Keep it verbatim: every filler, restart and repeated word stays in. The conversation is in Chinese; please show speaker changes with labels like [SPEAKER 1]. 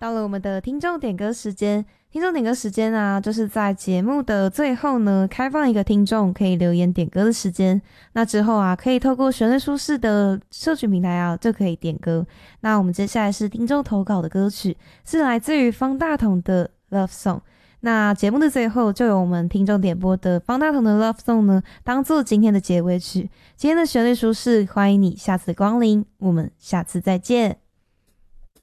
[SPEAKER 1] 到了我们的听众点歌时间。听众点歌时间啊，就是在节目的最后呢，开放一个听众可以留言点歌的时间。那之后啊，可以透过旋律舒适的社群平台啊，就可以点歌。那我们接下来是听众投稿的歌曲，是来自于方大同的 Love Song。那节目的最后，就由我们听众点播的方大同的 Love Song 呢，当做今天的结尾曲。今天的旋律舒适，欢迎你下次光临，我们下次再见。